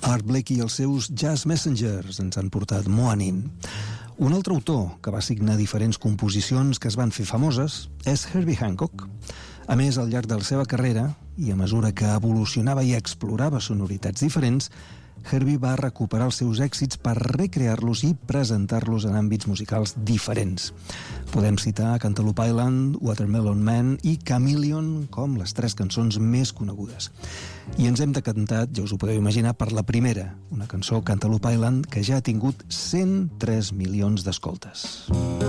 Art Blakey i els seus Jazz Messengers ens han portat Moanin. Un altre autor que va signar diferents composicions que es van fer famoses és Herbie Hancock. A més, al llarg de la seva carrera, i a mesura que evolucionava i explorava sonoritats diferents, Herbie va recuperar els seus èxits per recrear-los i presentar-los en àmbits musicals diferents. Podem citar Cantaloupe Island, Watermelon Man i Chameleon com les 3 cançons més conegudes. I ens hem decantat, ja us ho podeu imaginar, per la primera, una cançó, Cantaloupe Island, que ja ha tingut 103 milions d'escoltes.